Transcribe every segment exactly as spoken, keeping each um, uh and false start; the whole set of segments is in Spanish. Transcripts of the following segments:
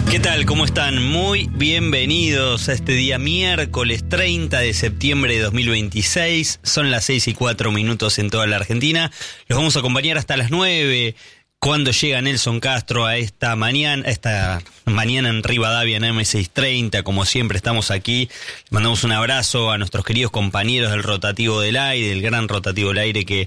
¿Qué tal? ¿Cómo están? Muy bienvenidos a este día miércoles treinta de septiembre de dos mil veintiséis. Son las seis y cuatro minutos en toda la Argentina. Los vamos a acompañar hasta las nueve, cuando llega Nelson Castro a esta mañana, a esta mañana en Rivadavia en eme seiscientos treinta. Como siempre estamos aquí. Mandamos un abrazo a nuestros queridos compañeros del Rotativo del Aire, del gran Rotativo del Aire que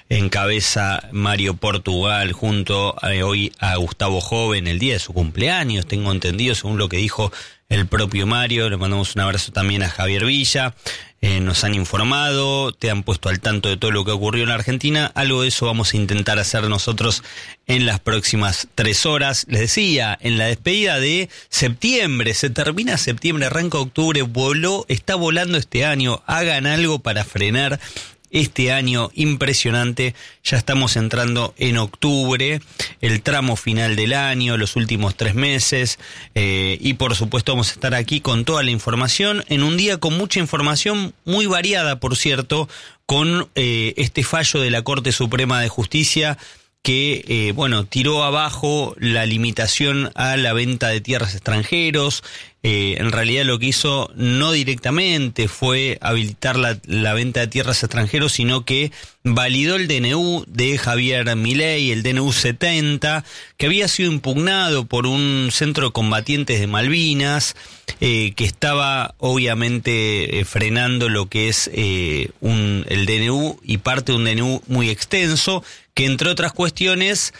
encabeza Mario Portugal junto a, hoy a Gustavo Joven, el día de su cumpleaños, tengo entendido, según lo que dijo el propio Mario. Le mandamos un abrazo también a Javier Villa. Eh, nos han informado, te han puesto al tanto de todo lo que ocurrió en la Argentina. Algo de eso vamos a intentar hacer nosotros en las próximas tres horas. Les decía, en la despedida de septiembre, se termina septiembre, arranca octubre, voló, está volando este año. Hagan algo para frenar este año impresionante. Ya estamos entrando en octubre, el tramo final del año, los últimos tres meses, eh, y por supuesto vamos a estar aquí con toda la información, en un día con mucha información, muy variada por cierto, con eh, este fallo de la Corte Suprema de Justicia que, eh, bueno, tiró abajo la limitación a la venta de tierras extranjeros. Eh, en realidad lo que hizo no directamente fue habilitar la, la venta de tierras extranjeros, sino que validó el D N U de Javier Milei, el D N U setenta, que había sido impugnado por un centro de combatientes de Malvinas, eh, que estaba obviamente eh, frenando lo que es eh, un, el D N U y parte de un D N U muy extenso, que entre otras cuestiones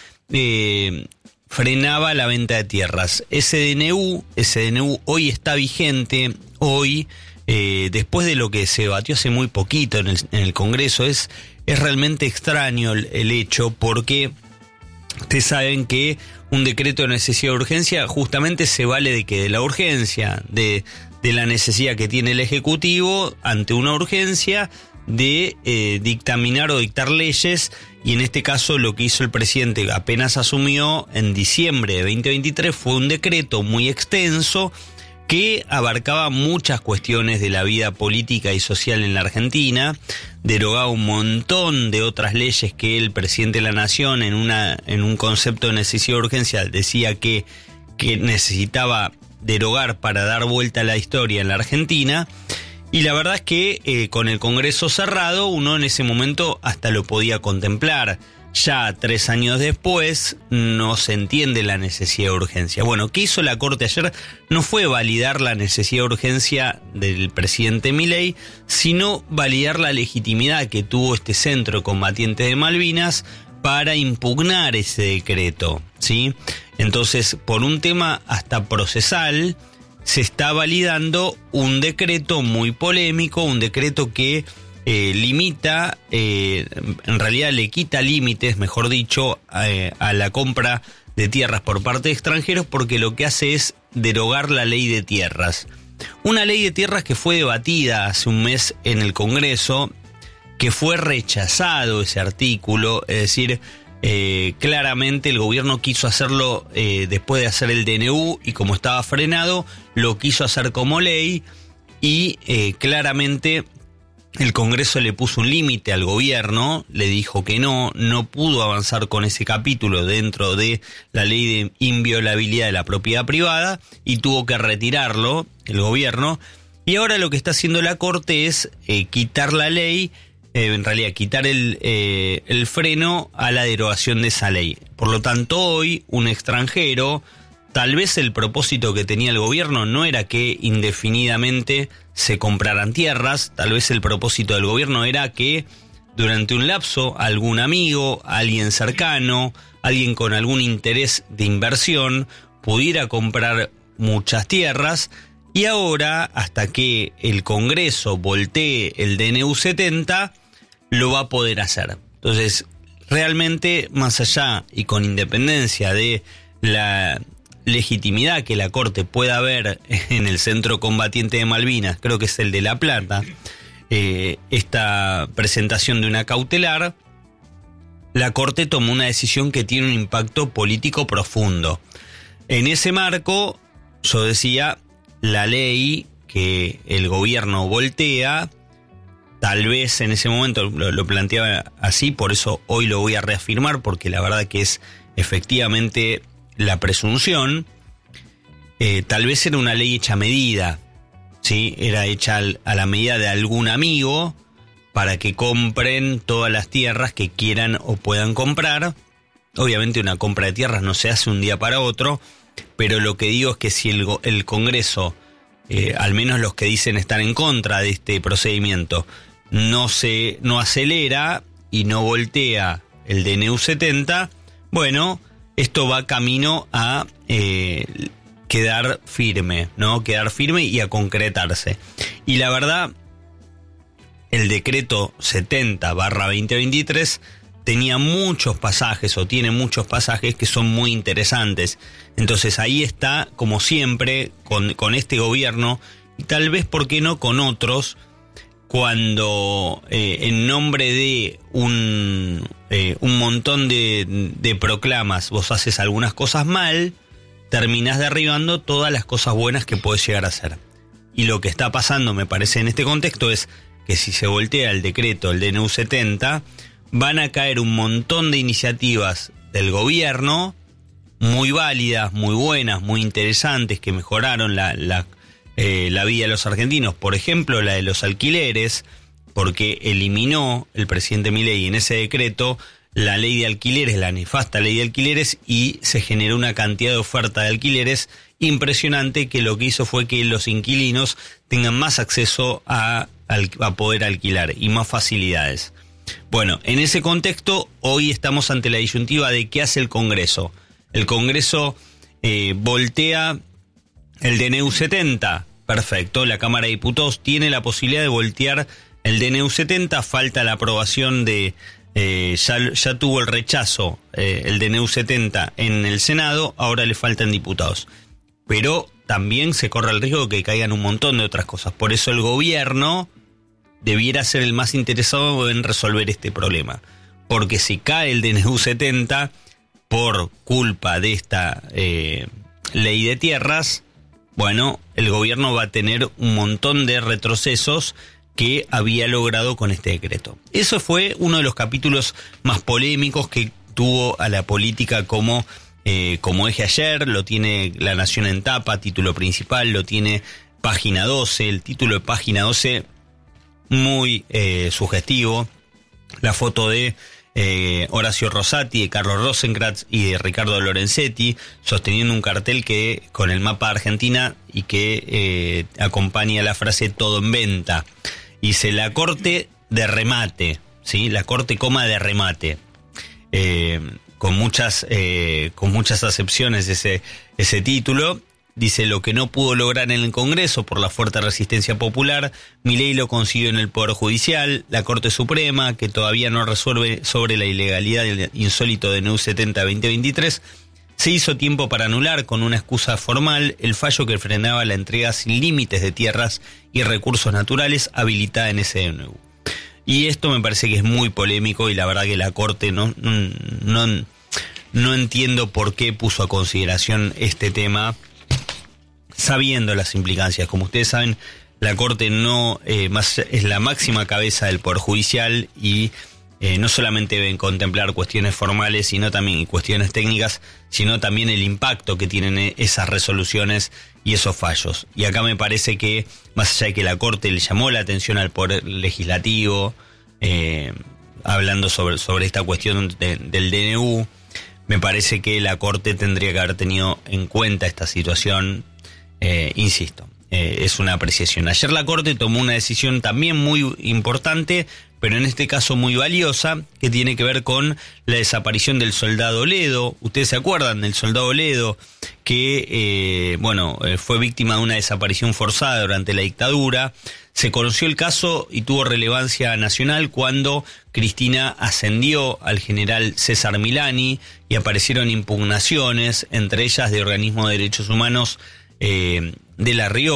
eh, frenaba la venta de tierras. Ese D N U, ese D N U hoy está vigente, hoy, eh, después de lo que se debatió hace muy poquito en el, en el Congreso. Es, es realmente extraño el, el hecho, porque ustedes saben que un decreto de necesidad de urgencia justamente se vale de que de la urgencia, de, de la necesidad que tiene el Ejecutivo ante una urgencia de eh, dictaminar o dictar leyes. Y en este caso lo que hizo el presidente apenas asumió en diciembre de veinte veintitrés fue un decreto muy extenso que abarcaba muchas cuestiones de la vida política y social en la Argentina, derogaba un montón de otras leyes que el presidente de la Nación en una en un concepto de necesidad de urgencia decía que, que necesitaba derogar para dar vuelta a la historia en la Argentina. Y la verdad es que eh, con el Congreso cerrado, uno en ese momento hasta lo podía contemplar. Ya tres años después no se entiende la necesidad de urgencia. Bueno, ¿qué hizo la Corte ayer? No fue validar la necesidad de urgencia del presidente Milei, sino validar la legitimidad que tuvo este centro de combatientes de Malvinas para impugnar ese decreto, ¿sí? Entonces, por un tema hasta procesal, se está validando un decreto muy polémico, un decreto que eh, limita, eh, en realidad le quita límites, mejor dicho, eh, a la compra de tierras por parte de extranjeros, porque lo que hace es derogar la ley de tierras. Una ley de tierras que fue debatida hace un mes en el Congreso, que fue rechazado ese artículo, es decir, Eh, claramente el gobierno quiso hacerlo eh, después de hacer el D N U, y como estaba frenado, lo quiso hacer como ley, y eh, claramente el Congreso le puso un límite al gobierno, le dijo que no, no pudo avanzar con ese capítulo dentro de la ley de inviolabilidad de la propiedad privada, y tuvo que retirarlo el gobierno. Y ahora lo que está haciendo la Corte es eh, quitar la ley, Eh, en realidad quitar el, eh, el freno a la derogación de esa ley. Por lo tanto, hoy un extranjero, tal vez el propósito que tenía el gobierno no era que indefinidamente se compraran tierras, tal vez el propósito del gobierno era que durante un lapso algún amigo, alguien cercano, alguien con algún interés de inversión pudiera comprar muchas tierras. Y ahora, hasta que el Congreso voltee el D N U setenta, lo va a poder hacer. Entonces, realmente, más allá y con independencia de la legitimidad que la Corte pueda ver en el centro combatiente de Malvinas, creo que es el de La Plata, eh, esta presentación de una cautelar, la Corte tomó una decisión que tiene un impacto político profundo. En ese marco, yo decía, la ley que el gobierno voltea, tal vez en ese momento lo, lo planteaba así, por eso hoy lo voy a reafirmar, porque la verdad que es efectivamente la presunción, eh, tal vez era una ley hecha a medida, ¿sí? Era hecha al, a la medida de algún amigo para que compren todas las tierras que quieran o puedan comprar. Obviamente una compra de tierras no se hace un día para otro, pero lo que digo es que si el, el Congreso, eh, al menos los que dicen estar en contra de este procedimiento, no se no acelera y no voltea el D N U setenta, bueno, esto va camino a eh, quedar firme, ¿no? Quedar firme y a concretarse. Y la verdad, el decreto setenta barra veinte veintitrés tenía muchos pasajes o tiene muchos pasajes que son muy interesantes. Entonces ahí está, como siempre, con, con este gobierno y tal vez, ¿por qué no?, con otros, cuando eh, en nombre de un, eh, un montón de, de proclamas vos haces algunas cosas mal, terminás derribando todas las cosas buenas que podés llegar a hacer. Y lo que está pasando, me parece, en este contexto es que si se voltea el decreto, el D N U setenta, van a caer un montón de iniciativas del gobierno muy válidas, muy buenas, muy interesantes, que mejoraron la, la, eh, la vida de los argentinos. Por ejemplo, la de los alquileres, porque eliminó el presidente Milei en ese decreto la ley de alquileres, la nefasta ley de alquileres, y se generó una cantidad de oferta de alquileres impresionante, que lo que hizo fue que los inquilinos tengan más acceso a, a poder alquilar y más facilidades. Bueno, en ese contexto, hoy estamos ante la disyuntiva de qué hace el Congreso. El Congreso eh, voltea el D N U setenta, perfecto, la Cámara de Diputados tiene la posibilidad de voltear el D N U setenta, falta la aprobación de... Eh, ya, ya tuvo el rechazo eh, el D N U setenta en el Senado, ahora le faltan diputados. Pero también se corre el riesgo de que caigan un montón de otras cosas. Por eso el gobierno debiera ser el más interesado en resolver este problema. Porque si cae el D N U setenta por culpa de esta eh, ley de tierras, bueno, el gobierno va a tener un montón de retrocesos que había logrado con este decreto. Eso fue uno de los capítulos más polémicos que tuvo a la política como, eh, como eje ayer. Lo tiene La Nación en tapa, título principal, lo tiene Página doce, el título de Página doce muy eh, sugestivo, la foto de eh, Horacio Rosati, de Carlos Rosenkrantz y de Ricardo Lorenzetti sosteniendo un cartel que con el mapa de Argentina y que eh, acompaña la frase "todo en venta". Dice la corte de remate, ¿sí? La corte coma de remate. Eh, con muchas eh, con muchas acepciones ese, ese título. Dice: lo que no pudo lograr en el Congreso por la fuerte resistencia popular, Milei lo consiguió en el Poder Judicial. La Corte Suprema, que todavía no resuelve sobre la ilegalidad del insólito D N U setenta veinte veintitrés, se hizo tiempo para anular con una excusa formal el fallo que frenaba la entrega sin límites de tierras y recursos naturales habilitada en ese D N U. Y esto me parece que es muy polémico, y la verdad que la Corte no, no, no, no entiendo por qué puso a consideración este tema, sabiendo las implicancias. Como ustedes saben, la Corte no eh, más, es la máxima cabeza del Poder Judicial y eh, no solamente deben contemplar cuestiones formales, sino también y cuestiones técnicas, sino también el impacto que tienen esas resoluciones y esos fallos. Y acá me parece que, más allá de que la Corte le llamó la atención al Poder Legislativo, eh, hablando sobre, sobre esta cuestión de, del D N U, me parece que la Corte tendría que haber tenido en cuenta esta situación. Eh, insisto, eh, es una apreciación. Ayer la Corte tomó una decisión también muy importante, pero en este caso muy valiosa, que tiene que ver con la desaparición del soldado Ledo. Ustedes se acuerdan del soldado Ledo, que eh, bueno, eh, fue víctima de una desaparición forzada durante la dictadura. Se conoció el caso y tuvo relevancia nacional cuando Cristina ascendió al general César Milani y aparecieron impugnaciones, entre ellas de organismos de derechos humanos eh, de La Rioja.